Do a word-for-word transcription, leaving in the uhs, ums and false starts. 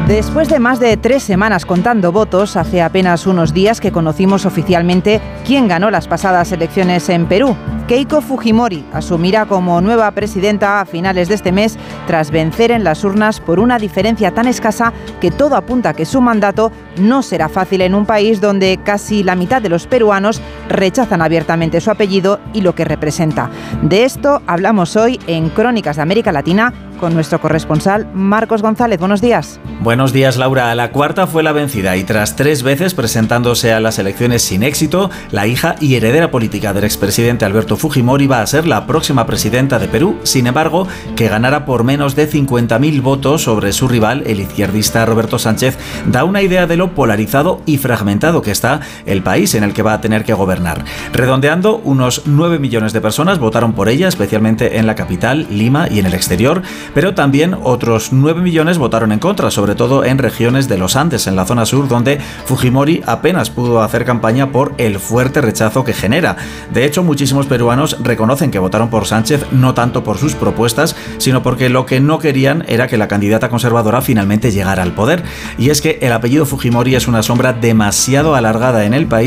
Después de más de tres semanas contando votos, hace apenas unos días que conocimos oficialmente quién ganó las pasadas elecciones en Perú. Keiko Fujimori asumirá como nueva presidenta a finales de este mes tras vencer en las urnas por una diferencia tan escasa que todo apunta a que su mandato no será fácil en un país donde casi la mitad de los peruanos rechazan abiertamente su apellido y lo que representa. De esto hablamos hoy en Crónicas de América Latina con nuestro corresponsal Marcos González. Buenos días. Buenos días, Laura. La cuarta fue la vencida y tras tres veces presentándose a las elecciones sin éxito, la hija y heredera política del expresidente Alberto Fujimori va a ser la próxima presidenta de Perú. Sin embargo, que ganara por menos de cincuenta mil votos sobre su rival, el izquierdista Roberto Sánchez, da una idea de lo polarizado y fragmentado que está el país en el que va a tener que gobernar. Redondeando, unos nueve millones de personas votaron por ella, especialmente en la capital, Lima, y en el exterior, pero también otros nueve millones votaron en contra, sobre todo en regiones de los Andes, en la zona sur, donde Fujimori apenas pudo hacer campaña por el fuerte rechazo que genera. De hecho, muchísimos peruanos reconocen que votaron por Sánchez no tanto por sus propuestas, sino porque lo que no querían era que la candidata conservadora finalmente llegara al poder. Y es que el apellido Fujimori es una sombra demasiado alargada en el país